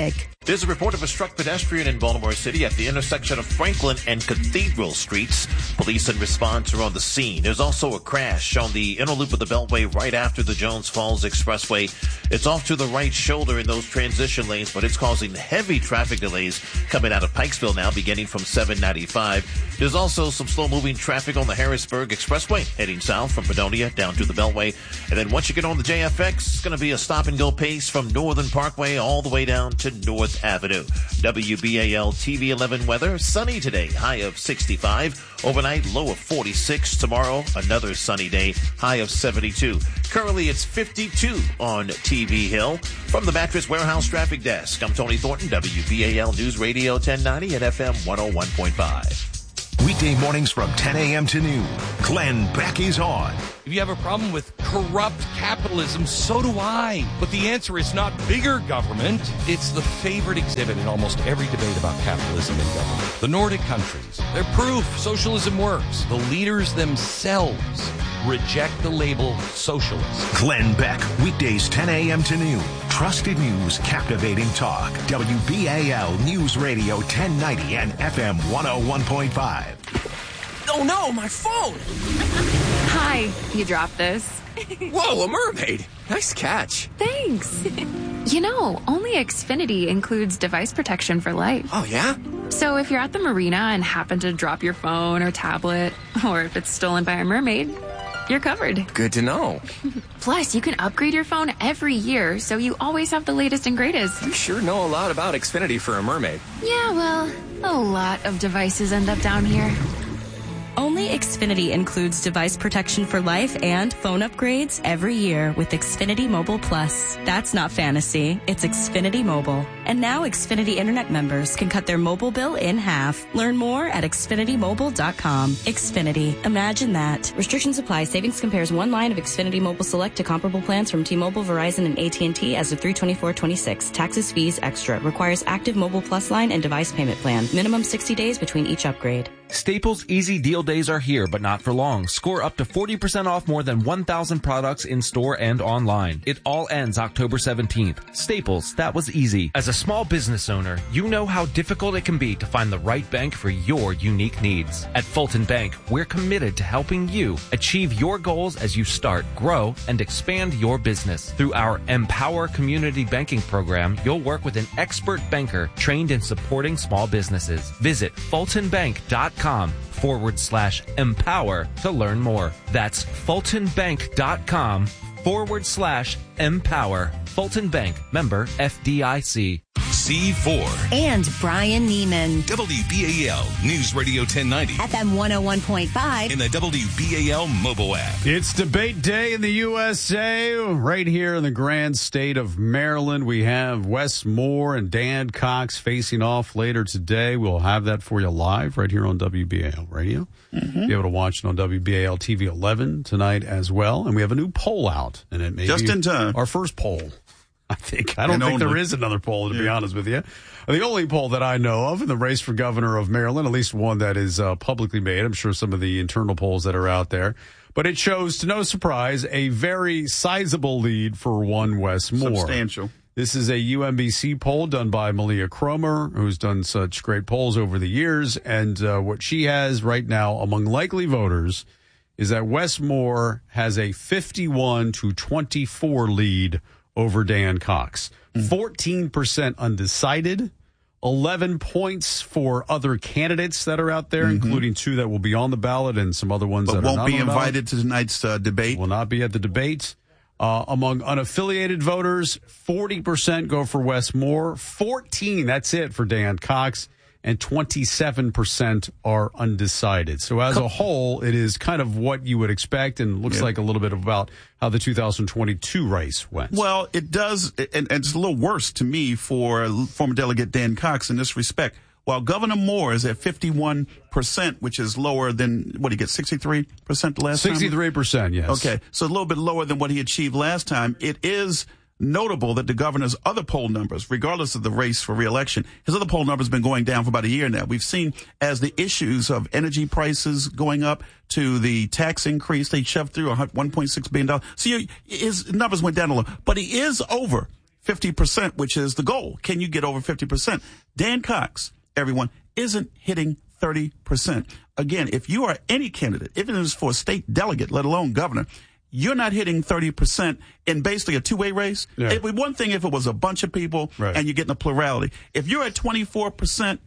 There's a report of a struck pedestrian in Baltimore City at the intersection of Franklin and Cathedral Streets. Police and response are on the scene. There's also a crash on the inner loop of the Beltway right after the Jones Falls Expressway. It's off to the right shoulder in those transition lanes, but it's causing heavy traffic delays coming out of Pikesville now, beginning from seven ninety-five. There's also some slow-moving traffic on the Harrisburg Expressway, heading south from Padonia down to the Beltway. And then once you get on the J F X, it's going to be a stop-and-go pace from Northern Parkway all the way down to North Avenue. W B A L T V eleven weather, sunny today, high of sixty-five. Overnight, low of forty-six. Tomorrow, another sunny day, high of seventy-two. Currently, it's fifty-two on T V Hill. From the Mattress Warehouse Traffic Desk, I'm Tony Thornton, W B A L News Radio ten ninety at F M one oh one point five. Weekday mornings from ten a.m. to noon, Glenn Beck is on. If you have a problem with corrupt capitalism, so do I. But the answer is not bigger government. It's the favorite exhibit in almost every debate about capitalism and government. The Nordic countries, they're proof socialism works. The leaders themselves reject the label socialist. Glenn Beck, weekdays ten a.m. to noon. Trusted news, captivating talk. W B A L News Radio ten ninety and F M one oh one point five. Oh no, my phone! Hi, you dropped this. Whoa, a mermaid! Nice catch. Thanks. You know, only Xfinity includes device protection for life. Oh, yeah? So if you're at the marina and happen to drop your phone or tablet, or if it's stolen by a mermaid, you're covered. Good to know. Plus, you can upgrade your phone every year, so you always have the latest and greatest. You sure know a lot about Xfinity for a mermaid. Yeah, well, a lot of devices end up down here. Only Xfinity includes device protection for life and phone upgrades every year with Xfinity Mobile Plus. That's not fantasy. It's Xfinity Mobile. And now Xfinity Internet members can cut their mobile bill in half. Learn more at Xfinity Mobile dot com. Xfinity. Imagine that. Restrictions apply. Savings compares one line of Xfinity Mobile Select to comparable plans from T-Mobile, Verizon, and A T and T as of three twenty-four twenty-six. Taxes, fees, extra. Requires active Mobile Plus line and device payment plan. Minimum sixty days between each upgrade. Staples Easy Deal Days are here, but not for long. Score up to forty percent off more than one thousand products in store and online. It all ends October seventeenth. Staples, that was easy. As a small business owner, you know how difficult it can be to find the right bank for your unique needs. At Fulton Bank, we're committed to helping you achieve your goals as you start, grow, and expand your business. Through our Empower Community Banking Program, you'll work with an expert banker trained in supporting small businesses. Visit fulton bank dot com forward slash empower to learn more. That's fulton bank dot com forward slash empower. Fulton Bank, member F D I C. C four. And Brian Neiman. W B A L News Radio ten ninety. F M one oh one point five. In the W B A L mobile app. It's debate day in the U S A. Right here in the grand state of Maryland, we have Wes Moore and Dan Cox facing off later today. We'll have that for you live right here on W B A L Radio. Mm-hmm. Be able to watch it on W B A L T V eleven tonight as well. And we have a new poll out. And it may Just be in time. Our first poll. I think. I don't and think only. there is another poll, to yeah. be honest with you. The only poll that I know of in the race for governor of Maryland, at least one that is uh, publicly made. I'm sure some of the internal polls that are out there. But it shows, to no surprise, a very sizable lead for one Wes Moore. Substantial. This is a U M B C poll done by Malia Cromer, who's done such great polls over the years. And uh, what she has right now among likely voters is that Wes Moore has a fifty-one to twenty-four lead over Dan Cox. fourteen percent undecided, eleven points for other candidates that are out there, mm-hmm. including two that will be on the ballot and some other ones but that won't are not be on the invited ballot. to tonight's uh, debate. Will not be at the debate. Uh, among unaffiliated voters, forty percent go for Wes Moore, fourteen, that's it for Dan Cox, and twenty-seven percent are undecided. So as a whole, it is kind of what you would expect and looks yeah. like a little bit about how the two thousand twenty-two race went. Well, it does, and, and it's a little worse to me for former Delegate Dan Cox in this respect. While Governor Moore is at fifty-one percent, which is lower than, what, he get sixty-three percent the last time? sixty-three percent, yes. Okay, so a little bit lower than what he achieved last time. It is notable that the governor's other poll numbers, regardless of the race for re-election, his other poll numbers have been going down for about a year now. We've seen as the issues of energy prices going up to the tax increase, they shoved through one point six billion dollars. So his numbers went down a little, but he is over fifty percent, which is the goal. Can you get over fifty percent? Dan Cox, everyone, isn't hitting thirty percent. Again, if you are any candidate, even if it's for a state delegate, let alone governor, you're not hitting thirty percent in basically a two-way race. Yeah. It would be one thing if it was a bunch of people right. and you're getting a plurality. If you're at twenty-four percent,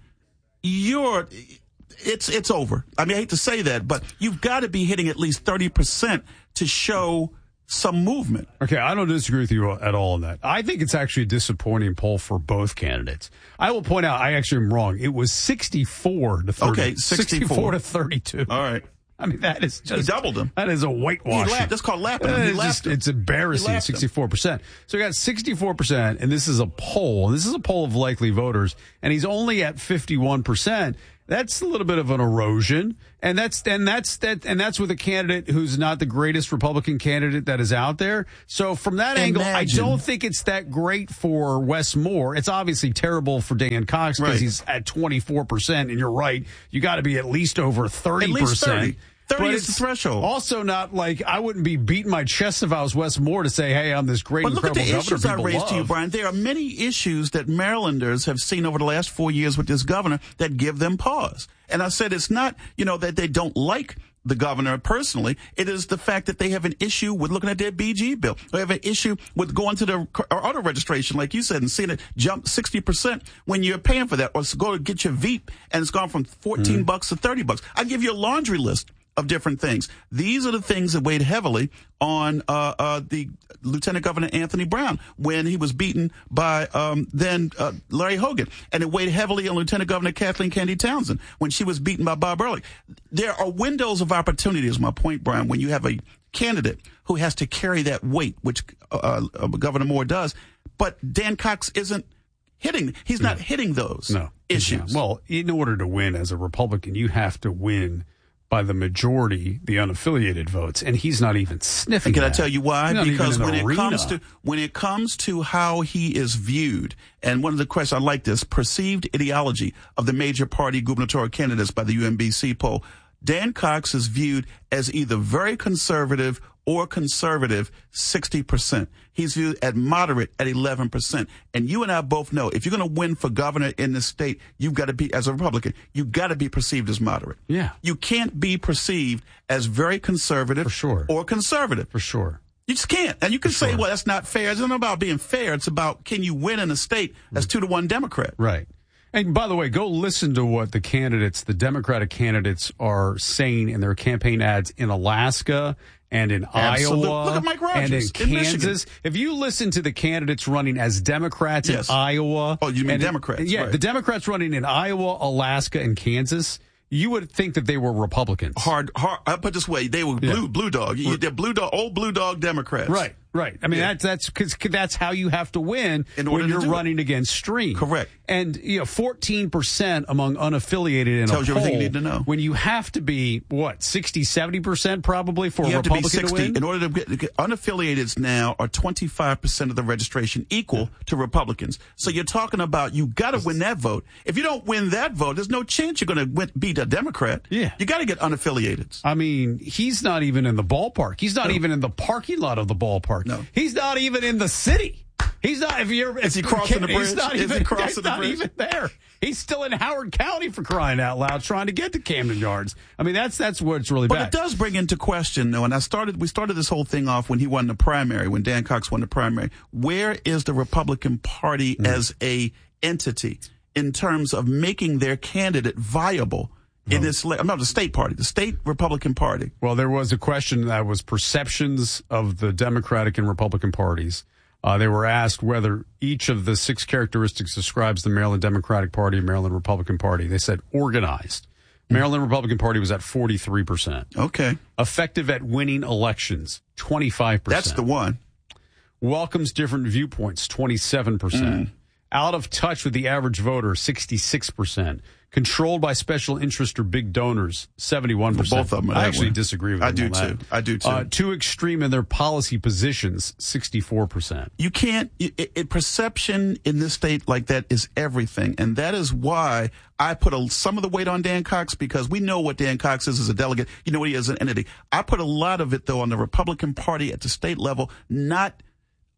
you're it's it's over. I mean, I hate to say that, but you've got to be hitting at least thirty percent to show some movement. Okay, I don't disagree with you at all on that. I think it's actually a disappointing poll for both candidates. I will point out, I actually am wrong. It was sixty-four to thirty. Okay, sixty-four. sixty-four to thirty-two. All right. I mean, that is just... He doubled them. That is a whitewash. He laughed. That's called laughing. He laughed. It's embarrassing, sixty-four percent. So we got sixty-four percent, and this is a poll. And this is a poll of likely voters, and he's only at fifty-one percent. That's a little bit of an erosion, and that's and that's that and that's with a candidate who's not the greatest Republican candidate that is out there. So from that Imagine. angle, I don't think it's that great for Wes Moore. It's obviously terrible for Dan Cox because right. he's at twenty-four percent, and you're right, you got to be at least over thirty percent. At least thirty. thirty but is the threshold. Also, not like I wouldn't be beating my chest if I was Wes Moore to say, "Hey, I'm this great, but look incredible at the governor." Issues I raised love. to you, Brian. There are many issues that Marylanders have seen over the last four years with this governor that give them pause. And I said it's not, you know, that they don't like the governor personally. It is the fact that they have an issue with looking at their B G bill. They have an issue with going to the auto registration, like you said, and seeing it jump sixty percent when you're paying for that, or go to get your Veep and it's gone from fourteen mm-hmm. bucks to thirty bucks. I give you a laundry list of different things. These are the things that weighed heavily on uh, uh, the Lieutenant Governor Anthony Brown when he was beaten by um, then uh, Larry Hogan. And it weighed heavily on Lieutenant Governor Kathleen Kennedy Townsend when she was beaten by Bob Ehrlich. There are windows of opportunity, is my point, Brian, when you have a candidate who has to carry that weight, which uh, uh, Governor Moore does. But Dan Cox isn't hitting. He's not no. hitting those no, issues. Well, in order to win as a Republican, you have to win by the majority, the unaffiliated votes, and he's not even sniffing. And can that. I tell you why? Because when it arena. comes to when it comes to how he is viewed, and one of the questions I like this perceived ideology of the major party gubernatorial candidates by the U M B C poll, Dan Cox is viewed as either very conservative or conservative, sixty percent. He's viewed at moderate at eleven percent. And you and I both know if you're going to win for governor in this state, you've got to be, as a Republican, you've got to be perceived as moderate. Yeah. You can't be perceived as very conservative for sure. or conservative. For sure. You just can't. And you can for say, sure. well, that's not fair. It's not about being fair. It's about can you win in a state that's two to one Democrat. Right. And by the way, go listen to what the candidates, the Democratic candidates, are saying in their campaign ads in Alaska and in Absolutely. Iowa Look at Mike Rogers and in in Kansas. Michigan. If you listen to the candidates running as Democrats yes. in Iowa. Oh, you mean and Democrats? In, yeah, right. the Democrats running in Iowa, Alaska, and Kansas, you would think that they were Republicans. Hard, hard. I put it this way, they were blue, yeah. blue dog. They're blue dog, old blue dog Democrats. Right. Right. I mean, yeah. that's that's because that's how you have to win in order when you're running it. against Stream. Correct. And, you know, fourteen percent among unaffiliated in Tells a you poll, everything you need to know. When you have to be, what, sixty, seventy percent probably for you a Republican have to, be sixty. to win? In order to get, to get unaffiliateds now are twenty-five percent of the registration equal yeah. to Republicans. So you're talking about you got to win that vote. If you don't win that vote, there's no chance you're going to beat a Democrat. Yeah. You got to get unaffiliated. I mean, he's not even in the ballpark. He's not no. even in the parking lot of the ballpark. No. He's not even in the city. He's not. If you're, is he crossing the bridge? He's not is even, he crossing he's the not bridge? even there. He's still in Howard County for crying out loud, trying to get to Camden Yards. I mean, that's that's what's really but bad. But it does bring into question, though, and I started. We started this whole thing off when he won the primary, when Dan Cox won the primary. Where is the Republican Party mm. as a entity in terms of making their candidate viable? In this, I'm not the state party, the state Republican Party. Well, there was a question that was perceptions of the Democratic and Republican parties. Uh, they were asked whether each of the six characteristics describes the Maryland Democratic Party and Maryland Republican Party. They said organized. Maryland Republican Party was at forty-three percent. Okay. Effective at winning elections, twenty-five percent. That's the one. Welcomes different viewpoints, twenty-seven percent. Mm. Out of touch with the average voter, sixty-six percent. Controlled by special interest or big donors, seventy-one percent. Well, both of them. I actually one. disagree with I them do on too. that. I do too. Uh, too extreme in their policy positions, sixty-four percent. You can't, it, it, perception in this state like that is everything. And that is why I put a, some of the weight on Dan Cox, because we know what Dan Cox is as a delegate. You know what he is as an entity. I put a lot of it, though, on the Republican Party at the state level, not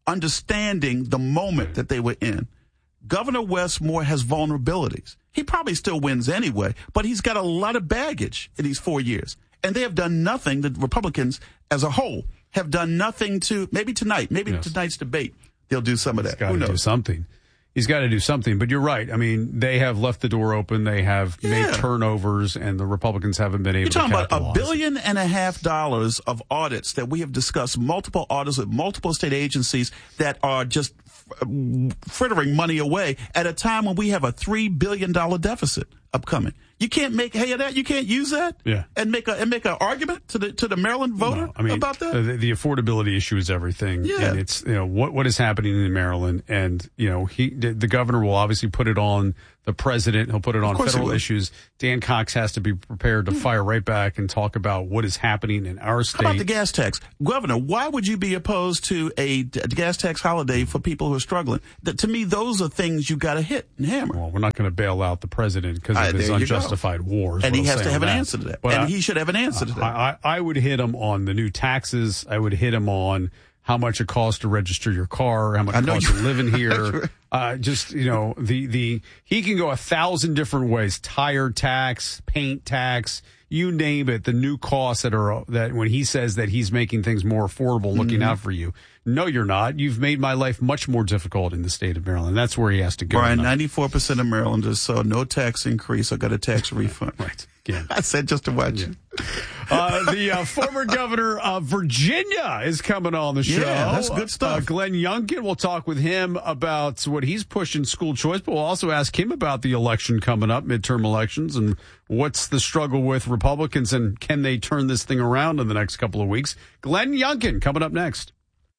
understanding the moment that they were in. Governor Wes Moore has vulnerabilities. He probably still wins anyway, but he's got a lot of baggage in these four years. And they have done nothing, the Republicans as a whole have done nothing to, maybe tonight, maybe yes. tonight's debate, they'll do some of that. He's got to do something. He's got to do something. But you're right. I mean, they have left the door open. They have yeah. made turnovers, and the Republicans haven't been able to capitalize. You're talking about a billion and a half dollars of audits that we have discussed, multiple audits with multiple state agencies that are just frittering money away at a time when we have a three billion dollars deficit upcoming. You can't make hay of that. You can't use that yeah. and make a and make an argument to the to the Maryland voter no, I mean, about that. The, the affordability issue is everything, yeah. and it's you know what what is happening in Maryland, and you know he the governor will obviously put it on the president. He'll put it on federal issues. Dan Cox has to be prepared to mm. fire right back and talk about what is happening in our state. How about the gas tax, Governor? Why would you be opposed to a, a gas tax holiday for people who are struggling? That, to me, those are things you got to hit and hammer. Well, we're not going to bail out the president because of uh, his unjustified wars. And he has to have an that. answer to that. But and I, he should have an answer to that. I, I, I would hit him on the new taxes. I would hit him on how much it costs to register your car, how much it costs to live in here. Uh, just, you know, the, the, he can go a thousand different ways. Tire tax, paint tax, you name it. The new costs that are, that when he says that he's making things more affordable, looking mm-hmm. out for you. No, you're not. You've made my life much more difficult in the state of Maryland. That's where he has to go. Brian, ninety-four percent of Marylanders saw no tax increase or got a tax refund. Right. Again. I said just to watch yeah. uh, the uh, former governor of Virginia is coming on the show. Yeah, that's good stuff. Uh, Glenn Youngkin, we'll talk with him about what he's pushing school choice, but we'll also ask him about the election coming up, midterm elections, and what's the struggle with Republicans and can they turn this thing around in the next couple of weeks. Glenn Youngkin coming up next.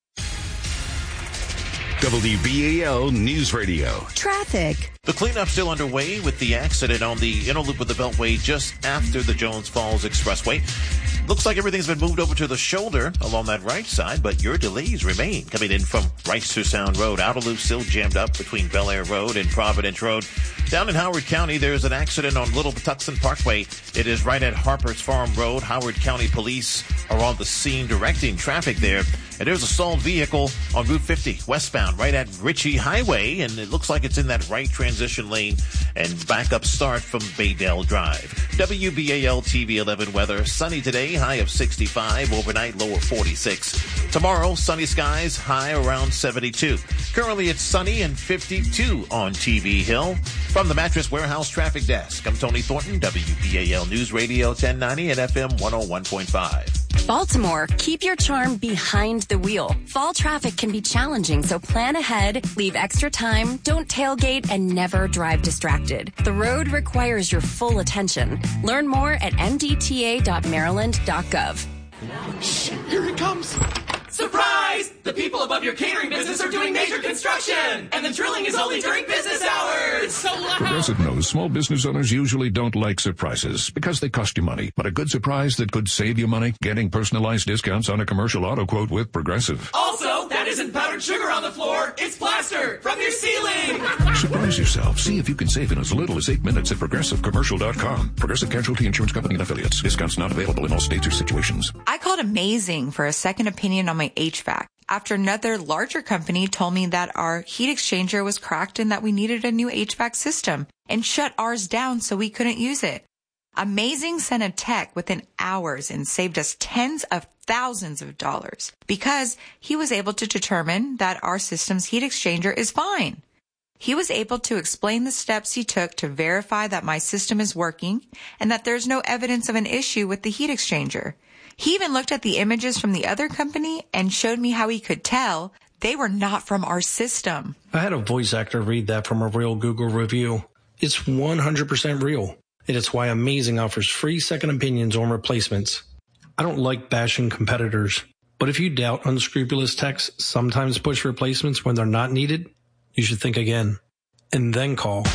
W B A L News Radio. Traffic. The cleanup still underway with the accident on the inner loop of the Beltway just after the Jones Falls Expressway. Looks like everything's been moved over to the shoulder along that right side, but your delays remain coming in from Rice to Sound Road. Outer loop still jammed up between Bel Air Road and Providence Road. Down in Howard County, there's an accident on Little Patuxent Parkway. It is right at Harper's Farm Road. Howard County Police are on the scene directing traffic there. And there's a stalled vehicle on Route fifty westbound right at Ritchie Highway, and it looks like it's in that right transition lane and backup start from Baydale Drive. W B A L T V eleven weather. Sunny today, high of sixty-five, overnight low of forty-six. Tomorrow, sunny skies, high around seventy-two. Currently, it's sunny and fifty-two on T V Hill. From the Mattress Warehouse Traffic Desk, I'm Tony Thornton, W B A L News Radio ten ninety and F M one oh one point five. Baltimore, keep your charm behind the wheel. Fall traffic can be challenging, so plan ahead, leave extra time, don't tailgate, and never drive distracted. The road requires your full attention. Learn more at m d t a dot maryland dot gov. Shh, here it comes. Surprise! The people above your catering business are doing major construction, and the drilling is only during business hours. It's so loud. Progressive knows small business owners usually don't like surprises because they cost you money. But a good surprise that could save you money? Getting personalized discounts on a commercial auto quote with Progressive. Also, that isn't powdered sugar on the floor. It's plaster from your ceiling. Surprise yourself. See if you can save in as little as eight minutes at progressive commercial dot com. Progressive Casualty Insurance Company and Affiliates. Discounts not available in all states or situations. I called Amazing for a second opinion on my H V A C after another larger company told me that our heat exchanger was cracked and that we needed a new H V A C system and shut ours down so we couldn't use it. Amazing sent a tech within hours and saved us tens of thousands of dollars because he was able to determine that our system's heat exchanger is fine. He was able to explain the steps he took to verify that my system is working and that there's no evidence of an issue with the heat exchanger. He even looked at the images from the other company and showed me how he could tell they were not from our system. I had a voice actor read that from a real Google review. It's one hundred percent real. And it's why Amazing offers free second opinions on replacements. I don't like bashing competitors, but if you doubt unscrupulous techs sometimes push replacements when they're not needed, you should think again and then call.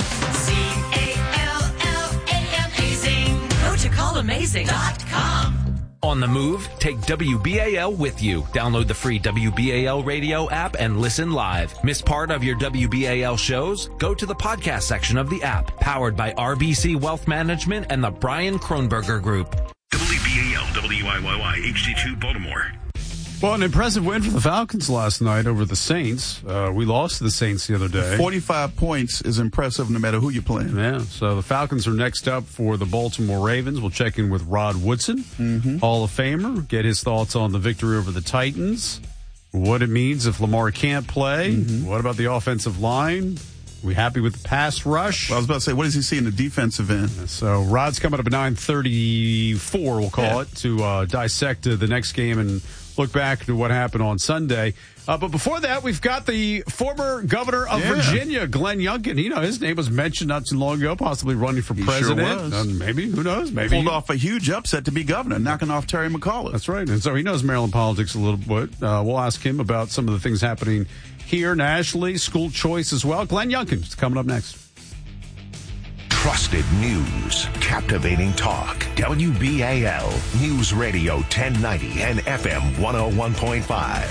C A L L A M Amazing. Go to call amazing dot com. On the move, take W B A L with you. Download the free W B A L radio app and listen live. Miss part of your W B A L shows? Go to the podcast section of the app. Powered by R B C Wealth Management and the Brian Kronberger Group. W B A L W I Y Y H D two Baltimore. Well, an impressive win for the Falcons last night over the Saints. Uh, we lost to the Saints the other day. forty-five points is impressive no matter who you're playing. Yeah, so the Falcons are next up for the Baltimore Ravens. We'll check in with Rod Woodson, mm-hmm. Hall of Famer, get his thoughts on the victory over the Titans, what it means if Lamar can't play, mm-hmm. what about the offensive line? We happy with the pass rush? Well, I was about to say, what does he see in the defensive end? So Rod's coming up at nine thirty-four, we'll call yeah. it, to uh, dissect uh, the next game and look back to what happened on Sunday. Uh, but before that, we've got the former governor of yeah. Virginia, Glenn Youngkin. You know, his name was mentioned not too long ago, possibly running for he president. Sure was. Uh, maybe, who knows? Maybe pulled off a huge upset to be governor, knocking off Terry McAuliffe. That's right. And so he knows Maryland politics a little bit. Uh, we'll ask him about some of the things happening here nationally, school choice as well. Glenn Youngkin is coming up next. Trusted news, captivating talk. W B A L News Radio ten ninety and F M one oh one point five.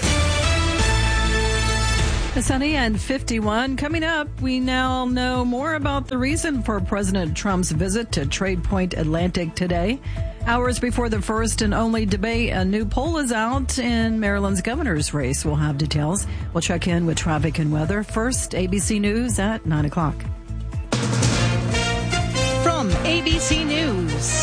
Sunny and fifty-one. Coming up, we now know more about the reason for President Trump's visit to Trade Point Atlantic today. Hours before the first and only debate, a new poll is out in Maryland's governor's race. We'll have details. We'll check in with traffic and weather. First, A B C News at nine o'clock. From A B C News,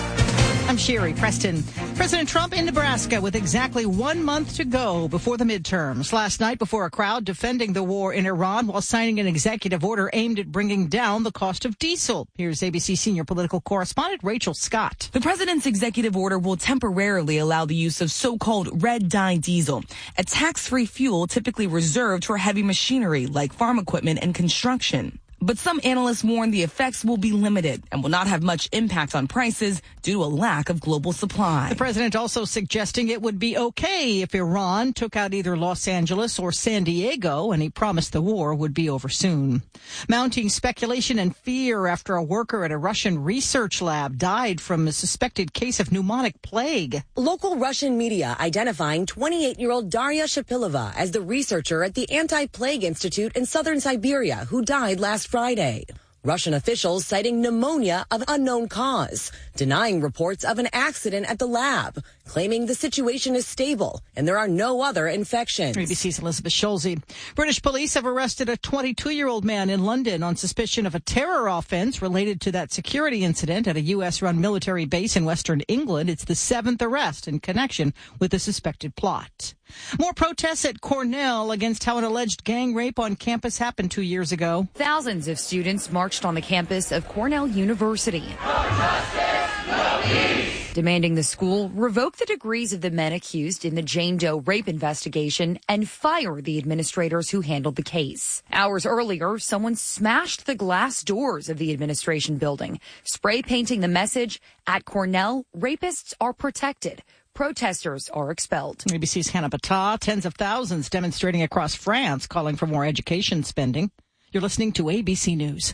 I'm Sherry Preston. President Trump in Nebraska with exactly one month to go before the midterms. Last night, before a crowd defending the war in Iran while signing an executive order aimed at bringing down the cost of diesel. Here's A B C senior political correspondent Rachel Scott. The president's executive order will temporarily allow the use of so-called red dye diesel, a tax-free fuel typically reserved for heavy machinery like farm equipment and construction. But some analysts warn the effects will be limited and will not have much impact on prices due to a lack of global supply. The president also suggesting it would be okay if Iran took out either Los Angeles or San Diego, and he promised the war would be over soon. Mounting speculation and fear after a worker at a Russian research lab died from a suspected case of pneumonic plague. Local Russian media identifying twenty-eight-year-old Daria Shapilova as the researcher at the Anti-Plague Institute in southern Siberia who died last Friday. Russian officials citing pneumonia of unknown cause, denying reports of an accident at the lab, claiming the situation is stable and there are no other infections. A B C's Elizabeth Schulze. British police have arrested a twenty-two-year-old man in London on suspicion of a terror offense related to that security incident at a U S-run military base in western England. It's the seventh arrest in connection with the suspected plot. More protests at Cornell against how an alleged gang rape on campus happened two years ago. Thousands of students marched on the campus of Cornell University, No justice, no peace. demanding the school revoke the degrees of the men accused in the Jane Doe rape investigation and fire the administrators who handled the case. Hours earlier, someone smashed the glass doors of the administration building, spray painting the message, "At Cornell, rapists are protected. Protesters are expelled." A B C's Hannah Battah. Tens of thousands demonstrating across France, calling for more education spending. You're listening to A B C News.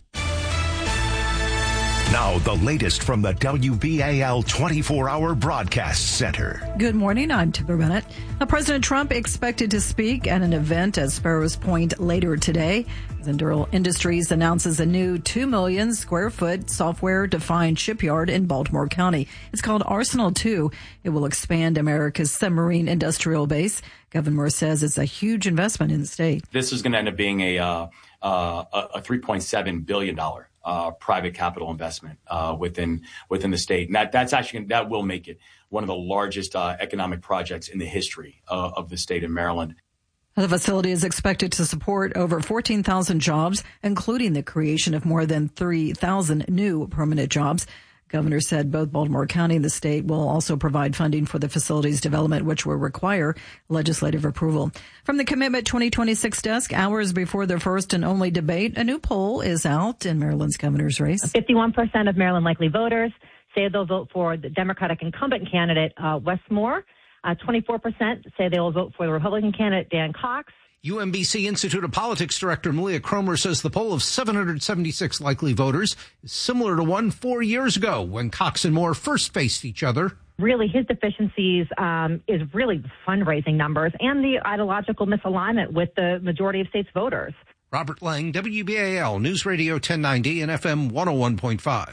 Now, the latest from the W B A L twenty-four hour Broadcast Center. Good morning. I'm Tipper Bennett. Now, President Trump expected to speak at an event at Sparrows Point later today. Zendurl Industries announces a new two million square foot software-defined shipyard in Baltimore County. It's called Arsenal two. It will expand America's submarine industrial base. Governor Moore says it's a huge investment in the state. This is going to end up being a, uh, uh, a three point seven billion dollars uh, private capital investment uh, within within the state. And that, that's actually that will make it one of the largest uh, economic projects in the history uh, of the state of Maryland. The facility is expected to support over fourteen thousand jobs, including the creation of more than three thousand new permanent jobs. Governor said both Baltimore County and the state will also provide funding for the facility's development, which will require legislative approval. From the Commitment twenty twenty-six desk, hours before the first and only debate, a new poll is out in Maryland's governor's race. fifty-one percent of Maryland likely voters say they'll vote for the Democratic incumbent candidate, uh, Wes Moore. Uh, twenty-four percent say they will vote for the Republican candidate, Dan Cox. U M B C Institute of Politics Director Malia Cromer says the poll of seven hundred seventy-six likely voters is similar to one four years ago when Cox and Moore first faced each other. Really, his deficiencies um, is really fundraising numbers and the ideological misalignment with the majority of states' voters. Robert Lang, W B A L News Radio ten ninety and F M one oh one point five.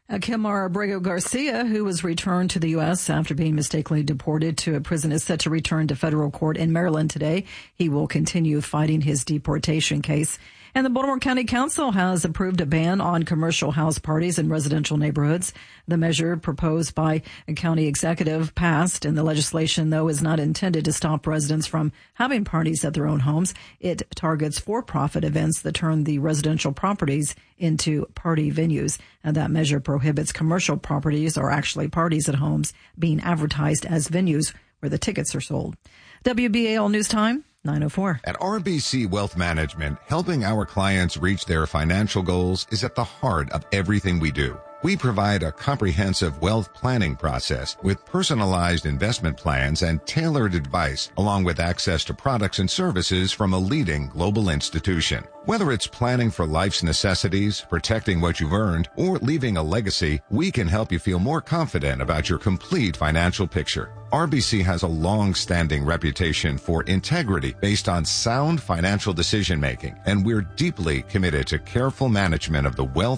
Kilmar Abrego Garcia, who was returned to the U S after being mistakenly deported to a prison, is set to return to federal court in Maryland today. He will continue fighting his deportation case. And the Baltimore County Council has approved a ban on commercial house parties in residential neighborhoods. The measure proposed by a county executive passed, and the legislation, though, is not intended to stop residents from having parties at their own homes. It targets for-profit events that turn the residential properties into party venues. And that measure prohibits commercial properties, or actually parties at homes, being advertised as venues where the tickets are sold. W B A L News Time, nine oh four. At R B C Wealth Management, helping our clients reach their financial goals is at the heart of everything we do. We provide a comprehensive wealth planning process with personalized investment plans and tailored advice, along with access to products and services from a leading global institution. Whether it's planning for life's necessities, protecting what you've earned, or leaving a legacy, we can help you feel more confident about your complete financial picture. R B C has a long-standing reputation for integrity based on sound financial decision-making, and we're deeply committed to careful management of the wealth